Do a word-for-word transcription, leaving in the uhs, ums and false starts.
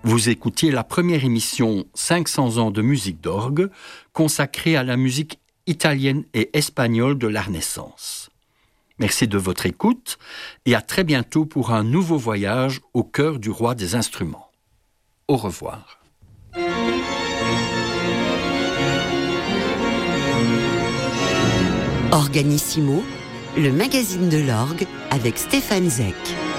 Vous écoutiez la première émission cinq cents ans de musique d'orgue consacrée à la musique italienne et espagnole de la Renaissance. Merci de votre écoute et à très bientôt pour un nouveau voyage au cœur du roi des instruments. Au revoir. Organissimo, le magazine de l'orgue avec Stéphane Zech.